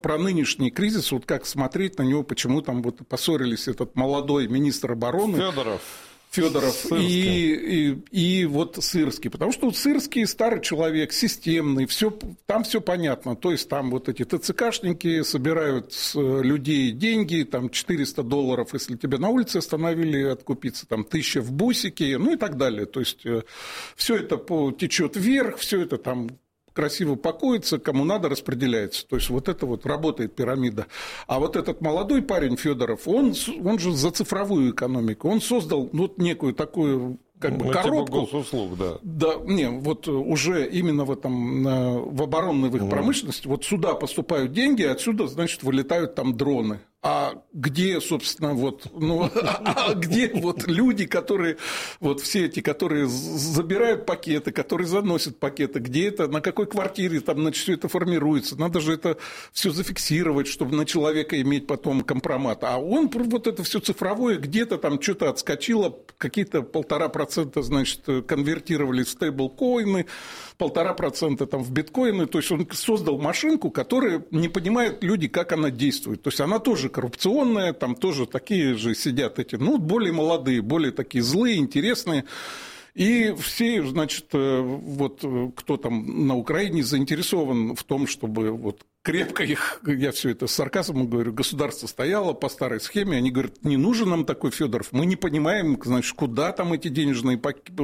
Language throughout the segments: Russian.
Про нынешний кризис, вот как смотреть на него, почему там вот поссорились этот молодой министр обороны Федоров и вот Сырский. Потому что вот Сырский старый человек, системный, там все понятно. То есть там вот эти ТЦКшники собирают с людей деньги, там $400, если тебя на улице остановили, откупиться, там 1000 в бусике, ну и так далее. То есть все это течет вверх, все это там красиво пакуется, кому надо, распределяется. То есть вот это вот работает пирамида. А вот этот молодой парень Федоров, он же за цифровую экономику, он создал вот некую такую как бы коробку. Типа госуслуг, да. Да, не, вот уже именно в оборонной в их промышленности, вот сюда поступают деньги, отсюда, значит, вылетают там дроны. А где, собственно, где вот люди, которые, вот все эти, которые забирают пакеты, которые заносят пакеты, где это, на какой квартире там, значит, все это формируется, надо же это все зафиксировать, чтобы на человека иметь потом компромат. А он вот это все цифровое, где-то там что-то отскочило, какие-то 1,5%, значит, конвертировали в стейблкоины, 1,5% там в биткоины, то есть он создал машинку, которая не понимает люди, как она действует. То есть она тоже коррупционная, там тоже такие же сидят эти, более молодые, более такие злые, интересные. И все, значит, вот кто там на Украине заинтересован в том, чтобы вот крепко их, я все это с сарказмом говорю, государство стояло по старой схеме, они говорят, не нужен нам такой Федоров, мы не понимаем, значит, куда там эти денежные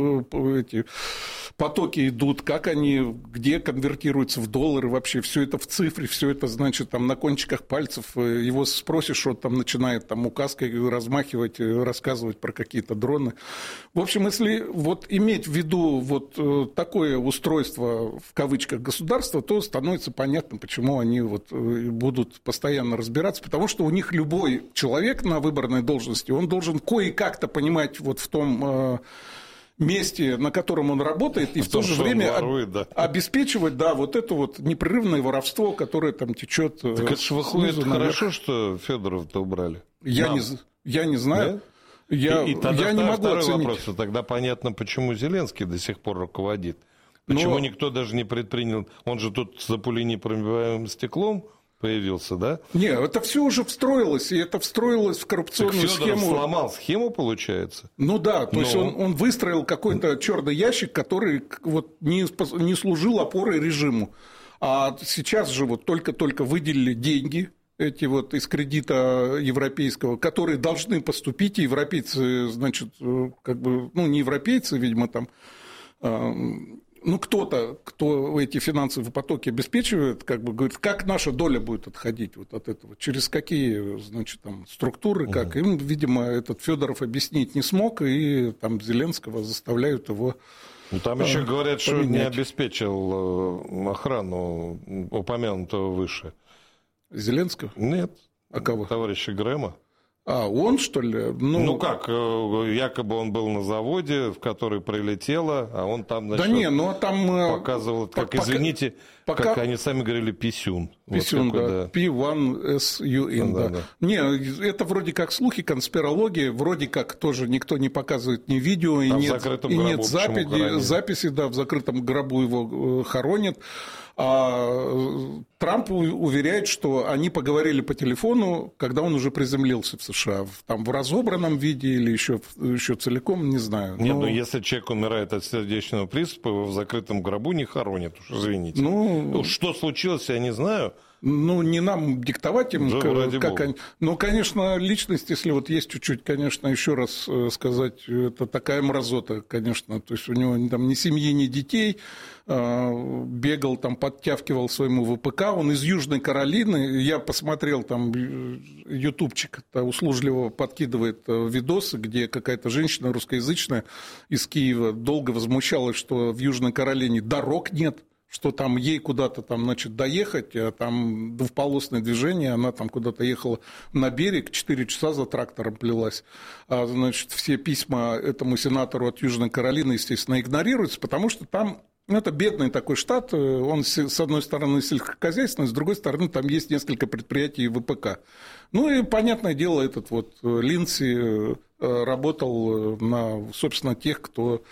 потоки идут, как они, где конвертируются в доллары вообще, все это в цифре, все это, значит, там на кончиках пальцев, его спросишь, он там начинает там указкой размахивать, рассказывать про какие-то дроны. В общем, если вот иметь в виду вот такое устройство, в кавычках, государства, то становится понятно, почему они вот будут постоянно разбираться, потому что у них любой человек на выборной должности, он должен кое-как-то понимать вот в том месте, на котором он работает, и в то же время обеспечивать, да, вот это вот непрерывное воровство, которое там течет. Так это же выходит хорошо, что Федорова-то убрали. Я не знаю. Да? И тогда не могу второй оценить. вопрос. Тогда понятно, почему Зеленский до сих пор руководит. Почему никто даже не предпринял... Он же тут за пуленепробиваемым стеклом появился, да? Нет, это все уже встроилось, и это встроилось в коррупционную схему. Сломал схему, получается? Ну да, то есть он выстроил какой-то черный ящик, который вот не служил опорой режиму. А сейчас же вот только выделили деньги, эти вот из кредита европейского, которые должны поступить, и европейцы, значит, как бы, не европейцы, видимо, там... кто-то, кто эти финансовые потоки обеспечивает, как бы говорит, как наша доля будет отходить вот от этого, через какие, значит, там, структуры, как. Им, видимо, этот Федоров объяснить не смог, и там Зеленского заставляют его там еще говорят, что не обеспечил охрану упомянутого выше. Зеленского? Нет. А кого? Товарища Грэма. А, он, что ли? Как, якобы он был на заводе, в который прилетело, а он там, значит, там показывал, извините, как они сами говорили, писюн. Писюн, вот да, P1SUN, да. Не, это вроде как слухи, конспирология, вроде как тоже никто не показывает ни видео, и нет записи, да, в закрытом гробу его хоронят. А Трамп уверяет, что они поговорили по телефону, когда он уже приземлился в США, там в разобранном виде или еще целиком, не знаю. Нет, если человек умирает от сердечного приступа, его в закрытом гробу не хоронят, уж извините. Что случилось, я не знаю. Не нам диктовать им, как они... конечно, личность, если вот есть чуть-чуть, конечно, еще раз сказать, это такая мразота, конечно, то есть у него там ни семьи, ни детей, бегал, там, подтягивал своему ВПК, он из Южной Каролины, я посмотрел, там, ютубчик услужливо подкидывает видосы, где какая-то женщина русскоязычная из Киева долго возмущалась, что в Южной Каролине дорог нет, что там ей куда-то там, значит, доехать, а там двухполосное движение, она там куда-то ехала на берег, 4 часа за трактором плелась. А, значит, все письма этому сенатору от Южной Каролины, естественно, игнорируются, потому что там это бедный такой штат, он, с одной стороны, сельскохозяйственный, с другой стороны, там есть несколько предприятий ВПК. И, понятное дело, этот вот Линдси работал на, собственно, тех, кто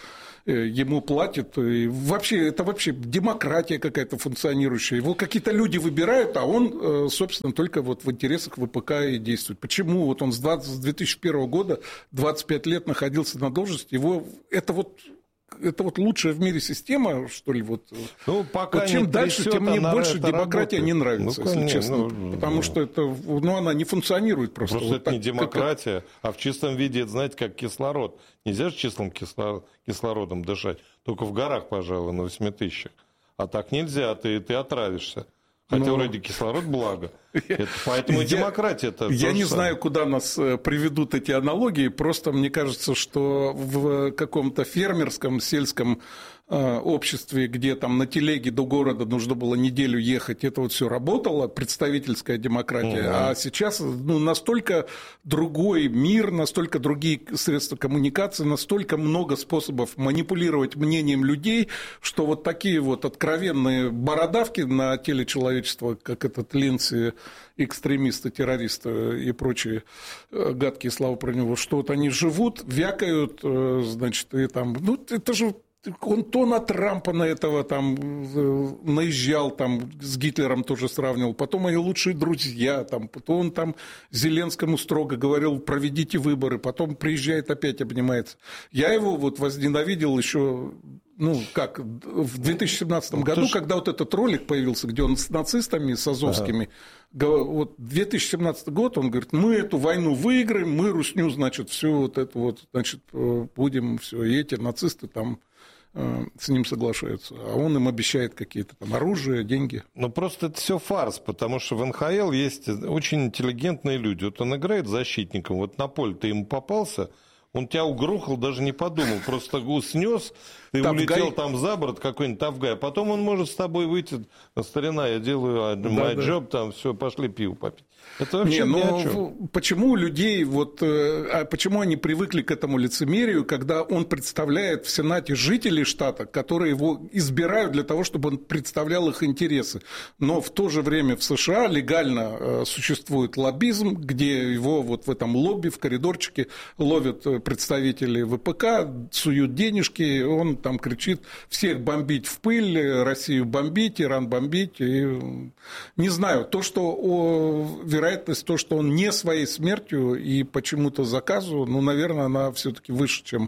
ему платят. И вообще, это вообще демократия какая-то функционирующая. Его какие-то люди выбирают, а он, собственно, только вот в интересах ВПК и действует. Почему? Вот он с 2001 года 25 лет находился на должности. Это вот лучшая в мире система, что ли? Вот. Ну, пока вот чем дальше, трясет, тем мне больше демократия работает. не нравится, если честно. Потому что она не функционирует просто. Просто вот это так, не демократия, а в чистом виде, это, знаете, как кислород. Нельзя же чистым кислородом дышать. Только в горах, пожалуй, на 8000. А так нельзя, ты отравишься. Хотя вроде кислород благо. Поэтому и демократия это. Я не знаю, куда нас приведут эти аналогии. Просто мне кажется, что в каком-то фермерском, сельском обществе, где там на телеге до города нужно было неделю ехать, это вот все работало, представительская демократия. А сейчас настолько другой мир, настолько другие средства коммуникации, настолько много способов манипулировать мнением людей, что вот такие вот откровенные бородавки на теле человечества, как этот Линдси, экстремисты, террористы и прочие гадкие слова про него, что вот они живут, вякают, значит, и там, это же он то на Трампа на этого там наезжал, там с Гитлером тоже сравнивал, потом они лучшие друзья, там, потом он там Зеленскому строго говорил, проведите выборы, потом приезжает опять обнимается. Я его вот возненавидел еще, в 2017 году, когда вот этот ролик появился, где он с нацистами, с азовскими, вот 2017 год, он говорит, мы эту войну выиграем, мы русню, значит, все вот это вот, значит, будем все, и эти нацисты там с ним соглашаются, а он им обещает какие-то там оружие, деньги. Просто это все фарс, потому что в НХЛ есть очень интеллигентные люди. Вот он играет защитником, вот на поле ты ему попался, он тебя угрохал, даже не подумал, просто снес, ты улетел там за борт, какой-нибудь тавгай, а потом он может с тобой выйти, старина, я делаю мой job, там все, пошли пиво попить. Это вообще ни о чем. Почему у людей, почему они привыкли к этому лицемерию, когда он представляет в Сенате жителей штата, которые его избирают для того, чтобы он представлял их интересы. Но в то же время в США легально существует лоббизм, где его вот в этом лобби, в коридорчике ловят представители ВПК, суют денежки, он там кричит: всех бомбить в пыль, Россию бомбить, Иран бомбить. И, не знаю, вероятность, что он не своей смертью и почему-то заказу, наверное, она все-таки выше, чем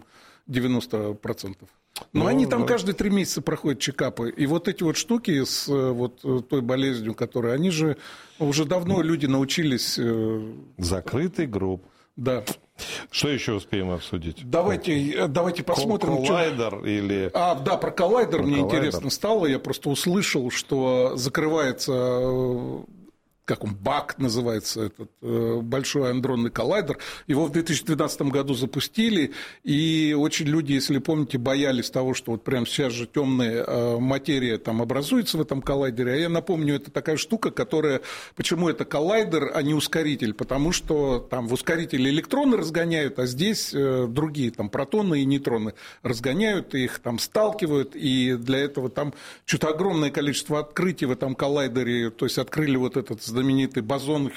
90%. Но они там каждые 3 месяца проходят чекапы. И вот эти вот штуки с вот той болезнью, которая, они же уже давно люди научились... Закрытый гроб. Да. Что еще успеем обсудить? Давайте посмотрим. Коллайдер или... Про коллайдер мне интересно стало. Я просто услышал, что закрывается... как он, БАК называется, этот большой андронный коллайдер. Его в 2012 году запустили, и очень люди, если помните, боялись того, что вот прямо сейчас же темная материя там образуется в этом коллайдере. А я напомню, это такая штука, которая... Почему это коллайдер, а не ускоритель? Потому что там в ускорителе электроны разгоняют, а здесь другие, там протоны и нейтроны разгоняют, их там сталкивают, и для этого там что-то огромное количество открытий в этом коллайдере, то есть открыли вот этот знаменитый бозон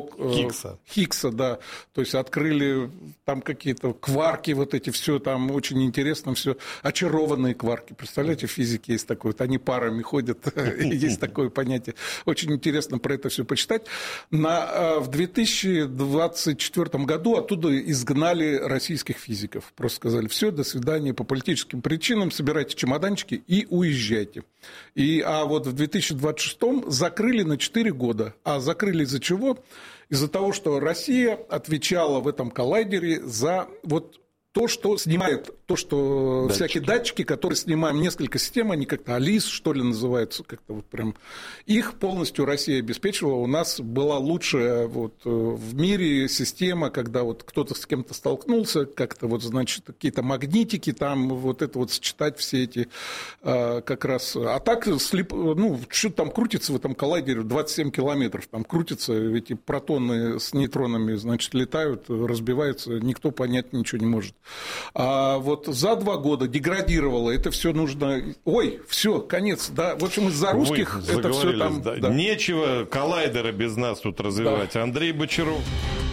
Хиггса, да, то есть открыли там какие-то кварки, вот эти все там очень интересно, все очарованные кварки, представляете, в физике есть такое, вот они парами ходят, есть такое понятие, очень интересно про это все почитать. В 2024 году оттуда изгнали российских физиков, просто сказали: все, до свидания, по политическим причинам собирайте чемоданчики и уезжайте. А вот в 2026 закрыли на 4 года. А закрыли из-за чего? Из-за того, что Россия отвечала в этом коллайдере за вот то, что снимает, всякие датчики, которые снимаем, несколько систем, они как-то АЛИС, что ли, называются, как-то вот прям, их полностью Россия обеспечивала. У нас была лучшая вот в мире система, когда вот кто-то с кем-то столкнулся, как-то вот, значит, какие-то магнитики, там вот это вот сочетать все эти как раз... А так, что там крутится в этом коллайдере, 27 километров, там крутятся эти протоны с нейтронами, значит, летают, разбиваются, никто понять ничего не может. А вот за 2 года деградировало, это все нужно... Ой, все, конец, да. В общем, из-за русских это все там... Да. Да. Нечего коллайдера без нас тут развивать. Да. Андрей Бочаров.